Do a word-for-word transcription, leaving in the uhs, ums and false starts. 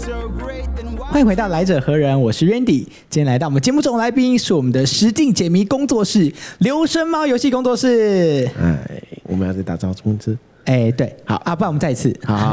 欢迎回到来者何人，我是 Randy。今天来到我们节目中的来宾是我们的实境解谜工作室流声猫游戏工作室。 哎，我们要再打招呼字。 哎，对，好啊，不然我们再一次。 好好